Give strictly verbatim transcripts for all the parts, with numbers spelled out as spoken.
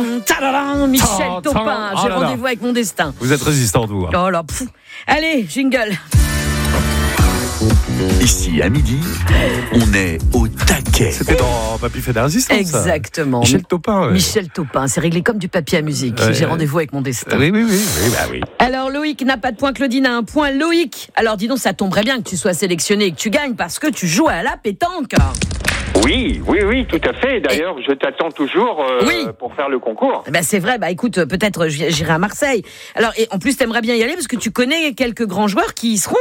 Tadadam, Michel Topin, Oh j'ai là là. rendez-vous avec mon destin. Vous êtes résistante, vous. hein. Oh là, pfff. Allez, jingle. Ici, à midi, on est au taquet. C'était dans Papy fait de la résistance. ça. Exactement. Michel Topin. ouais. Michel Topin, c'est réglé comme du papier à musique. Ouais, J'ai ouais. rendez-vous avec mon destin. Oui, oui, oui. oui, bah oui. Alors Loïc n'a pas de point, Claudine a un point. Loïc, alors dis donc, ça tomberait bien que tu sois sélectionné et que tu gagnes parce que tu joues à la pétanque. Oui, oui, oui, tout à fait. D'ailleurs, je t'attends toujours euh, Oui. pour faire le concours. Ben c'est vrai, bah écoute, peut-être j'irai à Marseille. Alors, et en plus, t'aimerais bien y aller parce que tu connais quelques grands joueurs qui y seront.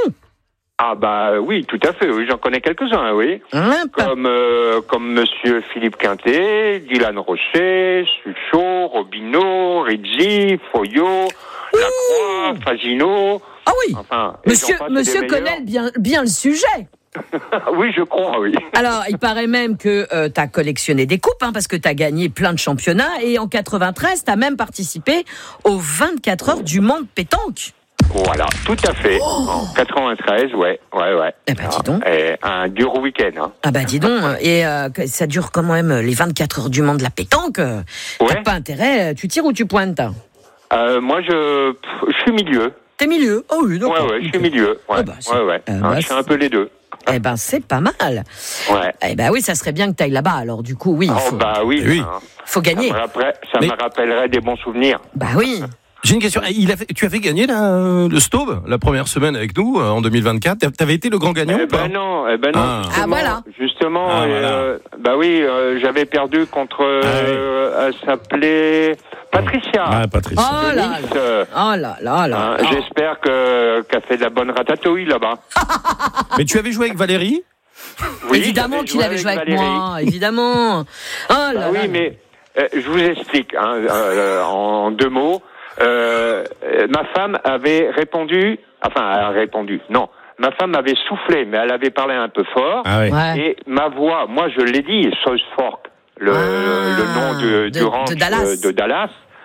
Ah bah oui, tout à fait. Oui, j'en connais quelques-uns, oui. Hein, pas- Comme euh, comme Monsieur Philippe Quintet, Dylan Rocher, Suchot, Robineau, Rizzi, Foyot, Lacroix, Fagino. Ah oui, Enfin, et monsieur, j'en passe monsieur des connaît bien, bien le sujet. meilleurs. Oui, je crois, oui. Alors, il paraît même que euh, tu as collectionné des coupes, hein, parce que tu as gagné plein de championnats. Et en quatre-vingt-treize, tu as même participé aux vingt-quatre heures du Mans de pétanque. Voilà, tout à fait. En quatre-vingt-treize, ouais, ouais, ouais. Eh ben, dis donc. Et un dur week-end, hein. Ah bah dis donc, et euh, que ça dure quand même les vingt-quatre heures du Mans de la pétanque. euh, T'as Ouais. pas intérêt, tu tires ou tu pointes? Euh, moi, je, pff, je suis milieu. T'es milieu? Oh oui, Ouais, d'accord. ouais, je suis milieu. Ouais, Oh bah, c'est- ouais, ouais. euh, Hein, bah, je suis un peu les deux. Eh ben c'est pas mal. Ouais. Eh ben oui, ça serait bien que t'ailles là-bas. Alors du coup, oui, il Oh faut, bah oui. Eh oui. hein. faut Ça, gagner. me, rappelle- ça Mais- me rappellerait des bons souvenirs. Bah oui. J'ai une question. Il a fait- tu avais gagné la, euh, le Staub la première semaine avec nous euh, en deux mille vingt-quatre. T'avais été le grand gagnant Eh ou pas? ben non, eh ben non. Ah. Justement, Ah, voilà. Justement, Ah, et, voilà. euh, bah oui, euh, j'avais perdu contre. euh, Elle s'appelait Patricia. Ah, Patrice. Oh là là. Nice, euh, Oh là là là. hein, Oh. J'espère que qu'elle fait de la bonne ratatouille là-bas. Mais tu avais joué avec Valérie? Oui, évidemment j'avais qu'il avait joué avec Valérie. moi, évidemment. Oh là Bah là. oui, mais euh, je vous explique hein, euh, en deux mots. Euh, euh, ma femme avait répondu, enfin, elle a répondu, non, ma femme avait soufflé, mais elle avait parlé un peu fort. Ah oui. Ouais. Et ma voix, moi je l'ai dit, South Fork, le, Ah, le nom de, de- du ranch de Dallas. euh, de Dallas.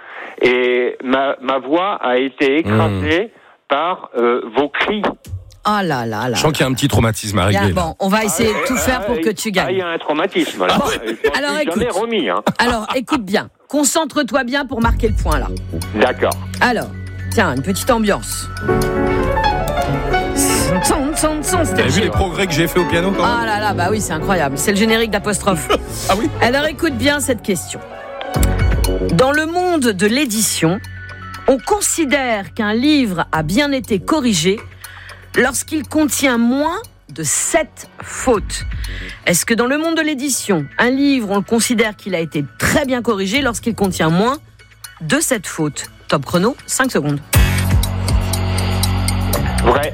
Et ma, ma voix a été écrasée par euh, vos cris. Oh là là là. Je sens qu'il y a un petit traumatisme à Bien, régler. là. bon, on va essayer de tout faire pour que tu Ah, il gagnes. y a un traumatisme là. Bon, Je m'en alors, suis jamais écoute. remis. Hein. Alors, écoute bien. Concentre-toi bien pour marquer le point là. D'accord. Alors, tiens, une petite ambiance. Son, son, son, c'était T'avais vu le- les progrès que j'ai fait au piano quand Ah même? là là, bah oui, c'est incroyable. C'est le générique d'apostrophe. Ah oui? Alors écoute bien cette question. Dans le monde de l'édition, on considère qu'un livre a bien été corrigé lorsqu'il contient moins de sept fautes. Est-ce que dans le monde de l'édition, un livre, on le considère qu'il a été très bien corrigé lorsqu'il contient moins de sept fautes? Top chrono, cinq secondes. Vrai.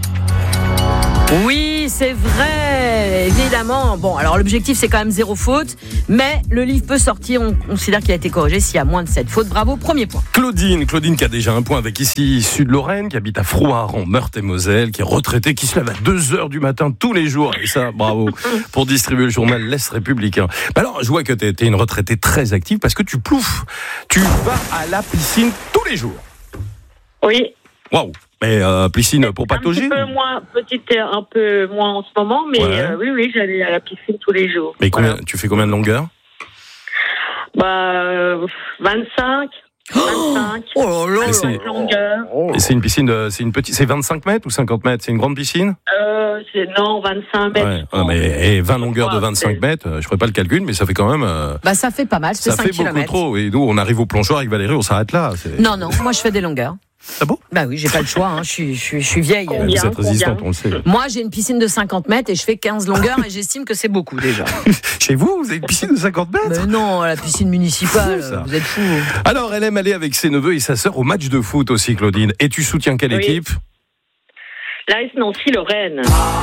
Oui, c'est vrai, évidemment. Bon, alors l'objectif, c'est quand même zéro faute, mais le livre peut sortir, on considère qu'il a été corrigé s'il y a moins de sept fautes. Bravo, premier point. Claudine, Claudine qui a déjà un point avec ici, Sud-Lorraine, qui habite à Frouard en Meurthe-et-Moselle, qui est retraitée, qui se lève à deux heures du matin tous les jours. Et ça, bravo, pour distribuer le journal L'Est républicain. Bah alors, je vois que t'es, t'es une retraitée très active parce que tu plouffes. Tu vas à la piscine tous les jours. Oui. Waouh. Mais euh, piscine pour patauger? Un petit peu moins, petite, un peu moins en ce moment, mais Ouais. euh, oui, oui, j'allais à la piscine tous les jours. Mais combien, Voilà. tu fais combien de longueur? Bah, euh, vingt-cinq, vingt-cinq, Oh là Et c'est- vingt-cinq longueurs. Et c'est une piscine, de, c'est une petite, c'est vingt-cinq mètres ou cinquante mètres? C'est une grande piscine? Euh, c'est, non, vingt-cinq mètres. Ouais. je Ah, pense. mais et vingt longueurs de Ouais, vingt-cinq c'est- mètres, euh, je ferai pas le calcul, mais ça fait quand même. euh, Bah ça fait pas mal, c'est ça cinq fait beaucoup kilomètres. trop. Et nous, on arrive au plongeoir avec Valérie, on s'arrête là. C'est... Non, non, moi je fais des longueurs. Ah bon? Bah oui, j'ai pas le choix, hein. je, suis, je, suis, je suis vieille. Vous Combien, êtes résistante, combien on le sait. Moi j'ai une piscine de cinquante mètres et je fais quinze longueurs et j'estime que c'est beaucoup déjà. Chez vous, vous avez une piscine de cinquante mètres? Mais non, la piscine municipale, Fou, ça. vous êtes fous. Alors, elle aime aller avec ses neveux et sa sœur au match de foot aussi, Claudine. Et tu soutiens quelle Oui. équipe? L'A S Nancy-Lorraine.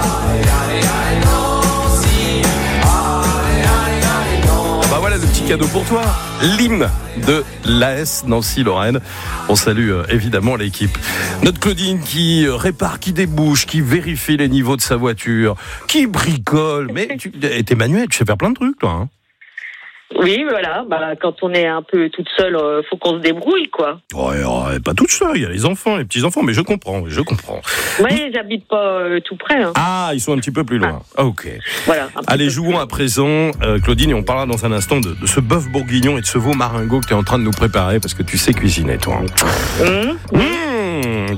Bah voilà le petit cadeau pour toi. L'hymne de l'A S Nancy-Lorraine. On salue euh, évidemment l'équipe. Notre Claudine qui euh, répare, qui débouche, qui vérifie les niveaux de sa voiture, qui bricole. Mais tu, et t'es manuel, tu sais faire plein de trucs, toi. Hein. Oui, voilà. Bah, quand on est un peu toute seule, euh, faut qu'on se débrouille, quoi. Ouais, ouais, pas toute seule, il y a les enfants, les petits-enfants, mais je comprends, je comprends. Oui, j'habite pas euh, tout près. Hein. Ah, ils sont un petit peu plus loin. Ah. Ok. Voilà. Allez, jouons à présent, euh, Claudine, et on parlera dans un instant de, de ce bœuf bourguignon et de ce veau maringot que tu es en train de nous préparer, parce que tu sais cuisiner, toi. Mmh. Mmh.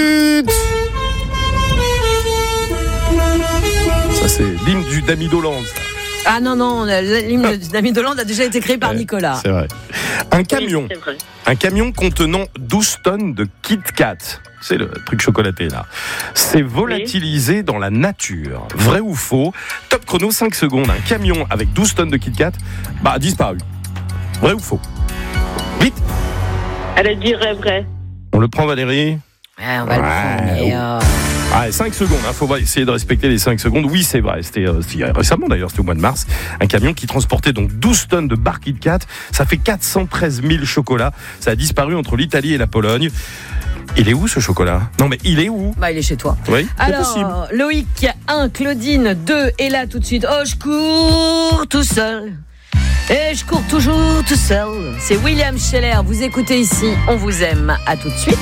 Ça, c'est l'hymne du Damidoland, ça. Ah non, non, l'hymne d'Ami Doland a déjà été créé par Ouais, Nicolas. C'est vrai. Un camion, Oui, c'est vrai. un camion contenant douze tonnes de Kit Kat, c'est le truc chocolaté là, c'est volatilisé oui. dans la nature. Vrai ou faux? Top chrono, cinq secondes. Un camion avec douze tonnes de Kit Kat, bah, a disparu. Vrai ou faux? Vite! Elle dirait vrai. On le prend, Valérie? Ouais, on va ouais. le prendre. Mais euh... Ah, cinq secondes, il hein, faut essayer de respecter les cinq secondes. Oui, c'est vrai, c'était, euh, c'était récemment d'ailleurs, c'était au mois de mars. Un camion qui transportait donc douze tonnes de barres Kit Kat. Ça fait quatre cent treize mille chocolats. Ça a disparu entre l'Italie et la Pologne. Il est où ce chocolat? Non mais il est où? Bah il est chez toi. Oui, c'est Alors, possible. Loïc un, Claudine deux, et là tout de suite. Oh, je cours tout seul. Et je cours toujours tout seul. C'est William Scheller. Vous écoutez ici, on vous aime. À tout de suite.